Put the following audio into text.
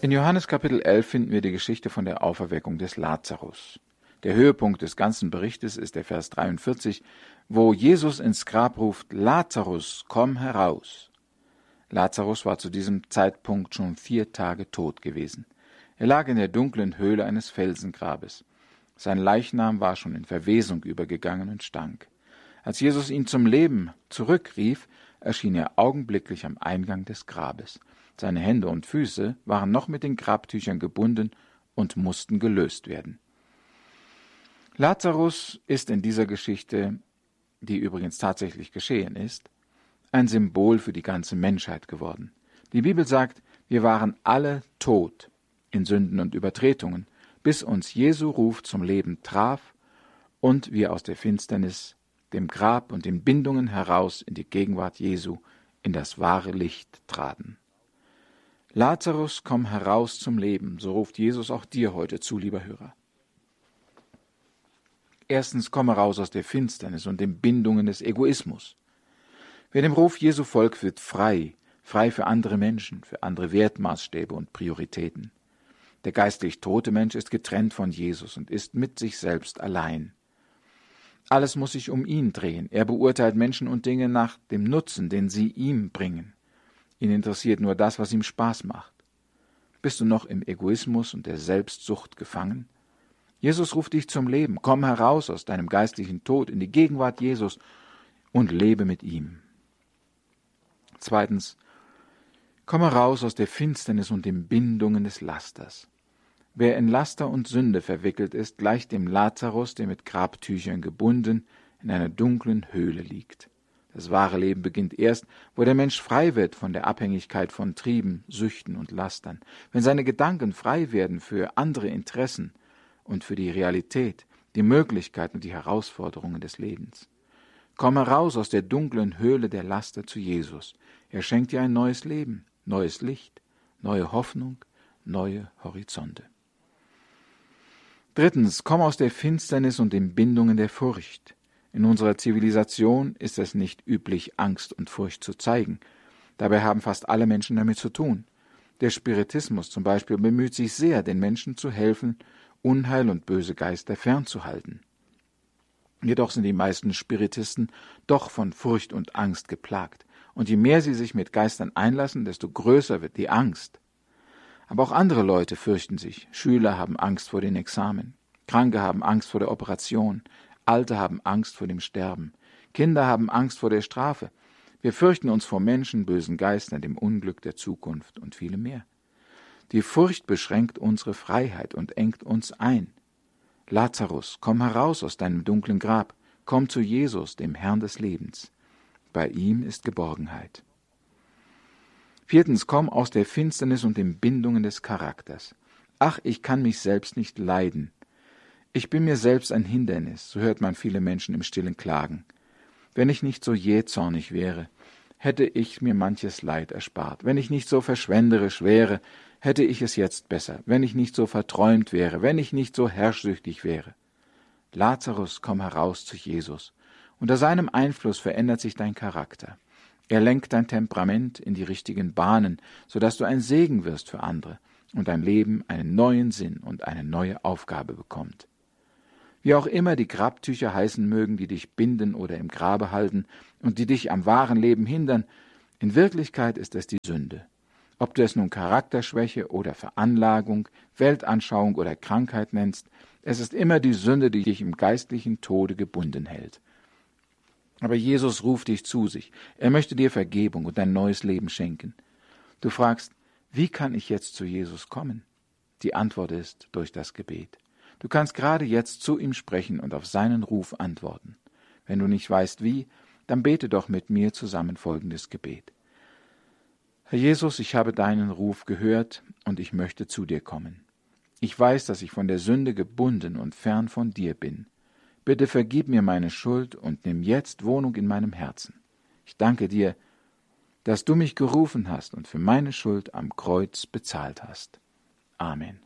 In Johannes Kapitel 11 finden wir die Geschichte von der Auferweckung des Lazarus. Der Höhepunkt des ganzen Berichtes ist der Vers 43, wo Jesus ins Grab ruft: Lazarus, komm heraus. Lazarus war zu diesem Zeitpunkt schon 4 Tage tot gewesen. Er lag in der dunklen Höhle eines Felsengrabes. Sein Leichnam war schon in Verwesung übergegangen und stank. Als Jesus ihn zum Leben zurückrief, erschien er augenblicklich am Eingang des Grabes. Seine Hände und Füße waren noch mit den Grabtüchern gebunden und mussten gelöst werden. Lazarus ist in dieser Geschichte, die übrigens tatsächlich geschehen ist, ein Symbol für die ganze Menschheit geworden. Die Bibel sagt, wir waren alle tot in Sünden und Übertretungen, bis uns Jesu Ruf zum Leben traf und wir aus der Finsternis, dem Grab und den Bindungen heraus in die Gegenwart Jesu, in das wahre Licht traten. Lazarus, komm heraus zum Leben, so ruft Jesus auch dir heute zu, lieber Hörer. Erstens, komm heraus aus der Finsternis und den Bindungen des Egoismus. Wer dem Ruf Jesu folgt, wird frei für andere Menschen, für andere Wertmaßstäbe und Prioritäten. Der geistlich tote Mensch ist getrennt von Jesus und ist mit sich selbst allein. Alles muss sich um ihn drehen. Er beurteilt Menschen und Dinge nach dem Nutzen, den sie ihm bringen. Ihn interessiert nur das, was ihm Spaß macht. Bist du noch im Egoismus und der Selbstsucht gefangen? Jesus ruft dich zum Leben. Komm heraus aus deinem geistlichen Tod in die Gegenwart Jesus und lebe mit ihm. Zweitens, komm heraus aus der Finsternis und den Bindungen des Lasters. Wer in Laster und Sünde verwickelt ist, gleicht dem Lazarus, der mit Grabtüchern gebunden in einer dunklen Höhle liegt. Das wahre Leben beginnt erst, wo der Mensch frei wird von der Abhängigkeit von Trieben, Süchten und Lastern, wenn seine Gedanken frei werden für andere Interessen und für die Realität, die Möglichkeiten und die Herausforderungen des Lebens. Komm heraus aus der dunklen Höhle der Laster zu Jesus. Er schenkt dir ein neues Leben, neues Licht, neue Hoffnung, neue Horizonte. Drittens, komm aus der Finsternis und den Bindungen der Furcht. In unserer Zivilisation ist es nicht üblich, Angst und Furcht zu zeigen. Dabei haben fast alle Menschen damit zu tun. Der Spiritismus zum Beispiel bemüht sich sehr, den Menschen zu helfen, Unheil und böse Geister fernzuhalten. Jedoch sind die meisten Spiritisten doch von Furcht und Angst geplagt. Und je mehr sie sich mit Geistern einlassen, desto größer wird die Angst. Aber auch andere Leute fürchten sich. Schüler haben Angst vor den Examen. Kranke haben Angst vor der Operation. Alte haben Angst vor dem Sterben. Kinder haben Angst vor der Strafe. Wir fürchten uns vor Menschen, bösen Geistern, dem Unglück der Zukunft und vielem mehr. Die Furcht beschränkt unsere Freiheit und engt uns ein. Lazarus, komm heraus aus deinem dunklen Grab. Komm zu Jesus, dem Herrn des Lebens. Bei ihm ist Geborgenheit. Viertens, komm aus der Finsternis und den Bindungen des Charakters. Ach, ich kann mich selbst nicht leiden. Ich bin mir selbst ein Hindernis, so hört man viele Menschen im Stillen klagen. Wenn ich nicht so jähzornig wäre, hätte ich mir manches Leid erspart. Wenn ich nicht so verschwenderisch wäre, hätte ich es jetzt besser. Wenn ich nicht so verträumt wäre, wenn ich nicht so herrschsüchtig wäre. Lazarus, komm heraus zu Jesus. Unter seinem Einfluss verändert sich dein Charakter. Er lenkt dein Temperament in die richtigen Bahnen, sodass du ein Segen wirst für andere und dein Leben einen neuen Sinn und eine neue Aufgabe bekommt. Wie auch immer die Grabtücher heißen mögen, die dich binden oder im Grabe halten und die dich am wahren Leben hindern, in Wirklichkeit ist es die Sünde. Ob du es nun Charakterschwäche oder Veranlagung, Weltanschauung oder Krankheit nennst, es ist immer die Sünde, die dich im geistlichen Tode gebunden hält. Aber Jesus ruft dich zu sich. Er möchte dir Vergebung und ein neues Leben schenken. Du fragst, wie kann ich jetzt zu Jesus kommen? Die Antwort ist durch das Gebet. Du kannst gerade jetzt zu ihm sprechen und auf seinen Ruf antworten. Wenn du nicht weißt wie, dann bete doch mit mir zusammen folgendes Gebet. Herr Jesus, ich habe deinen Ruf gehört und ich möchte zu dir kommen. Ich weiß, dass ich von der Sünde gebunden und fern von dir bin. Bitte vergib mir meine Schuld und nimm jetzt Wohnung in meinem Herzen. Ich danke dir, dass du mich gerufen hast und für meine Schuld am Kreuz bezahlt hast. Amen.